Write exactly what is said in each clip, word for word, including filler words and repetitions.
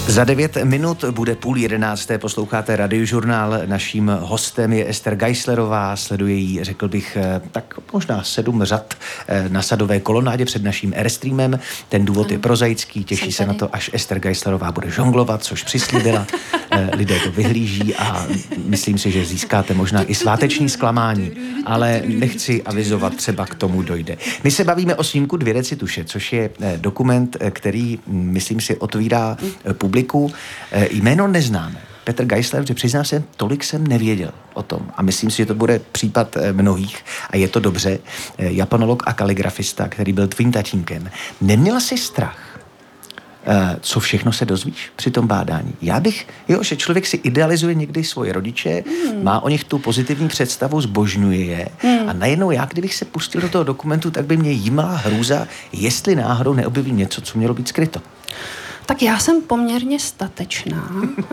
Za devět minut bude půl jedenácté, posloucháte Radiožurnál. Naším hostem je Ester Geislerová, sleduje jí, řekl bych, tak možná sedm řad na Sadové kolonádě před naším Airstreamem. Ten důvod ano. je prozaický, těší se na to, až Ester Geislerová bude žonglovat, což přislíbila. Lidé to vyhlíží a myslím si, že získáte možná i sváteční zklamání, ale nechci avizovat, třeba k tomu dojde. My se bavíme o snímku Dvě deci tuše, což je dokument, který, myslím si, otvírá publiku. Jméno neznáme. Petr Geisler, že přiznám se, tolik jsem nevěděl o tom. A myslím si, že to bude případ mnohých. A je to dobře. Japanolog a kaligrafista, který byl tvým tatínkem. Neměla jsi strach, co všechno se dozvíš při tom bádání? Já bych, jo, že člověk si idealizuje někdy svoje rodiče, hmm. má o nich tu pozitivní představu, zbožňuje je hmm. a najednou já, kdybych se pustil do toho dokumentu, tak by mě jímala hrůza, jestli náhodou neobjeví něco, co mělo být skryto. Tak já jsem poměrně statečná.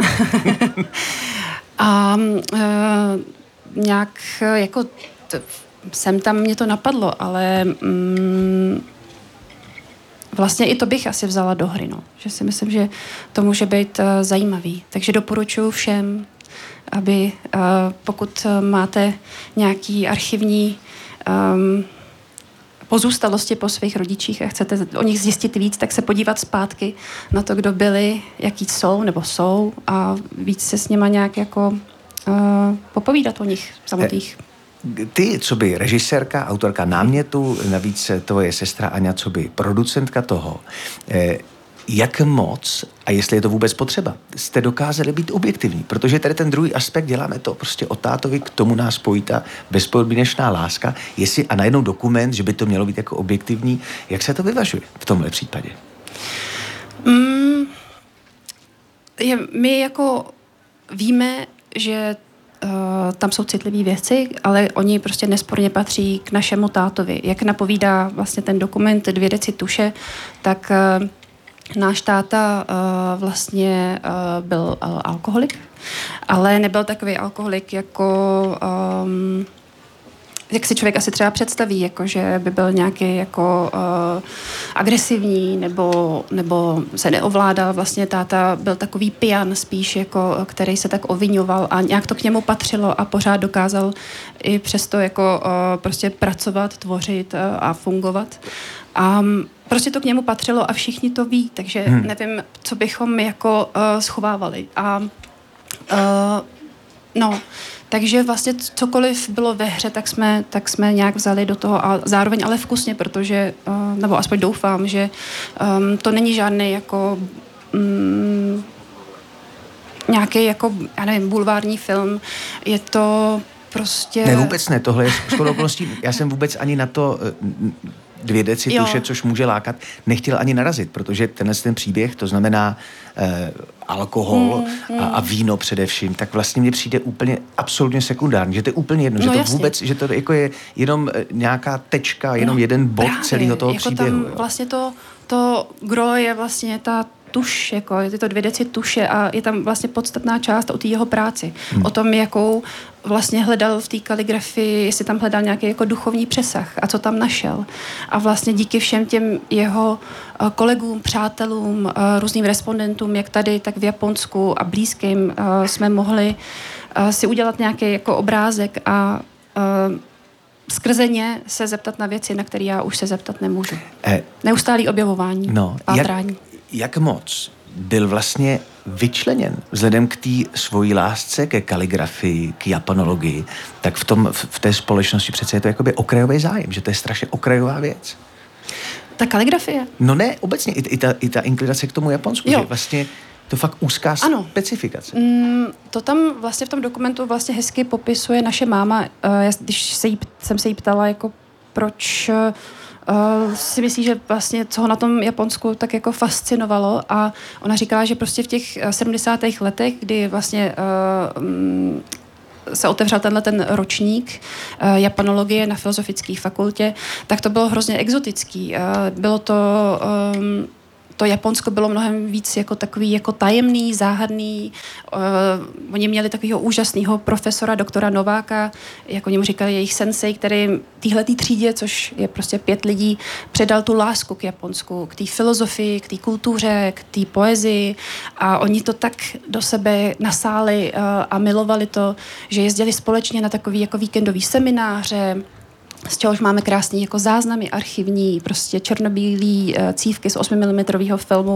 a e, nějak jako t, sem tam mě to napadlo, ale mm, vlastně i to bych asi vzala do hry, no. Že si myslím, že to může být uh, zajímavý. Takže doporučuji všem, aby uh, pokud máte nějaký archivní um, pozůstalosti po svých rodičích a chcete o nich zjistit víc, tak se podívat zpátky na to, kdo byli, jaký jsou nebo jsou a víc se s nima nějak jako uh, popovídat o nich samotných. Ty, co by režisérka, autorka námětu, navíc tvoje sestra Aňa, co by producentka toho, eh, jak moc, a jestli je to vůbec potřeba, jste dokázali být objektivní, protože tady ten druhý aspekt, děláme to prostě o tátovi, k tomu nás pojí ta bezpodmínečná láska, jestli a najednou dokument, že by to mělo být jako objektivní, jak se to vyvažuje v tomhle případě? Mm, je, my jako víme, že Uh, tam jsou citlivé věci, ale oni prostě nesporně patří k našemu tátovi. Jak napovídá vlastně ten dokument Dvě deci tuše, tak uh, náš táta uh, vlastně uh, byl uh, alkoholik, ale nebyl takový alkoholik jako um, jak si člověk asi třeba představí, jako že by byl nějaký jako uh, agresivní nebo, nebo se neovládal. Vlastně táta byl takový pijan spíš, jako, který se tak oviňoval a nějak to k němu patřilo a pořád dokázal i přesto jako uh, prostě pracovat, tvořit uh, a fungovat. A um, prostě to k němu patřilo a všichni to ví, takže hmm. nevím, co bychom jako uh, schovávali. A uh, no... Takže vlastně cokoliv bylo ve hře, tak jsme, tak jsme nějak vzali do toho a zároveň ale vkusně, protože, nebo aspoň doufám, že um, to není žádný jako um, nějaký jako, já nevím, bulvární film. Je to prostě... Ne, vůbec ne, tohle je shodou okolností. Já jsem vůbec ani na to... Dvě deci tuše, což může lákat, nechtěl ani narazit, protože tenhle ten příběh, to znamená eh, alkohol mm, mm. A, a víno především, tak vlastně mně přijde úplně absolutně sekundární, že to je úplně jedno, no, že to jasně. vůbec, že to jako je jenom nějaká tečka, jenom no, jeden bod právě, celého toho jako příběhu. Tam vlastně to, to gro je vlastně ta tuš, jako je to Dvě deci tuše a je tam vlastně podstatná část o té jeho práci. Hmm. O tom, jakou vlastně hledal v té kaligrafii, jestli tam hledal nějaký jako duchovní přesah a co tam našel. A vlastně díky všem těm jeho kolegům, přátelům, různým respondentům, jak tady, tak v Japonsku a blízkým jsme mohli si udělat nějaký jako obrázek a skrze ně se zeptat na věci, na které já už se zeptat nemůžu. Eh, Neustálý objevování, no, pátrání. Jak, jak moc byl vlastně vyčleněn vzhledem k té svojí lásce ke kaligrafii, k japanologii, tak v, tom, v, v té společnosti přece je to jakoby okrajový zájem, že to je strašně okrajová věc. Ta kaligrafie? No ne, obecně, i, i, ta, i ta inklinace k tomu Japonsku, jo. Že vlastně to fakt úzká ano. specifikace. Mm, to tam vlastně v tom dokumentu vlastně hezky popisuje naše máma. Uh, když se jí, jsem se jí ptala, jako proč uh, si myslí, že vlastně co ho na tom Japonsku tak jako fascinovalo a ona říkala, že prostě v těch sedmdesátých letech, kdy vlastně uh, um, se otevřel tenhle ten ročník uh, japanologie na Filozofické fakultě, tak to bylo hrozně exotický. Uh, bylo to um, to Japonsko bylo mnohem víc jako takový jako tajemný, záhadný. Uh, oni měli takového úžasného profesora, doktora Nováka, jak oni mu říkali, jejich sensei, který téhletý třídě, což je prostě pět lidí, předal tu lásku k Japonsku, k té filozofii, k té kultuře, k té poezii a oni to tak do sebe nasáli uh, a milovali to, že jezdili společně na takový jako víkendový semináře, z čehož máme krásný jako záznamy archivní, prostě černobílý uh, cívky z osmi milimetrového filmu.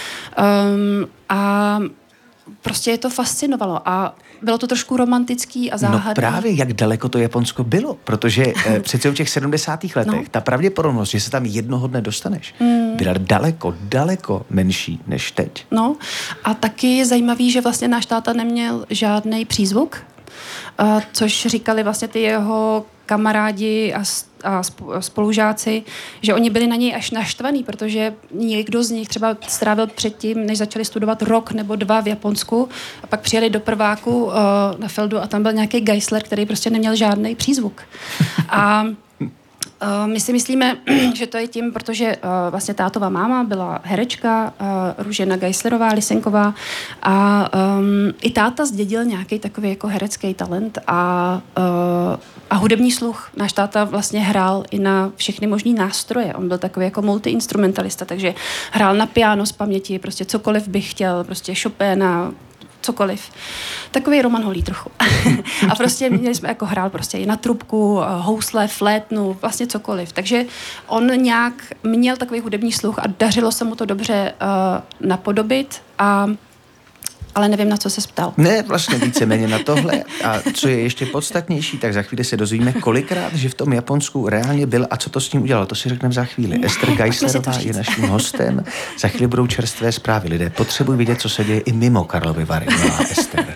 Um, a prostě je to fascinovalo a bylo to trošku romantický a záhadný. No právě, jak daleko to Japonsko bylo, protože eh, přece v těch sedmdesátých letech no. ta pravděpodobnost, že se tam jednoho dne dostaneš, mm. byla daleko, daleko menší než teď. No a taky je zajímavý, že vlastně náš táta neměl žádný přízvuk, uh, což říkali vlastně ty jeho kamarádi a, a spolužáci, že oni byli na něj až naštvaný, protože někdo z nich třeba strávil předtím, než začali studovat rok nebo dva v Japonsku a pak přijeli do prváku uh, na Feldu a tam byl nějaký Geisler, který prostě neměl žádný přízvuk. A Uh, my si myslíme, že to je tím, protože uh, vlastně tátová máma byla herečka, uh, Růžena Geislerová, Lisenková a um, i táta zdědil nějaký takový jako herecký talent a, uh, a hudební sluch. Náš táta vlastně hrál i na všechny možný nástroje. On byl takový jako multiinstrumentalista, takže hrál na piano z paměti, prostě cokoliv bych chtěl, prostě Chopina, cokoliv. Takový Roman Holý trochu. A prostě měli jsme jako hrál prostě i na trubku, housle, flétnu, vlastně cokoliv. Takže on nějak měl takový hudební sluch a dařilo se mu to dobře uh, napodobit a ale nevím, na co se ptal. Ne, vlastně víceméně na tohle. A co je ještě podstatnější, tak za chvíli se dozvíme, kolikrát, že v tom Japonsku reálně byl a co to s ním udělalo. To si řekneme za chvíli. No, Ester Geislerová je naším hostem. Za chvíli budou čerstvé zprávy. Lidé potřebují vidět, co se děje i mimo Karlovy Vary. Milá Ester.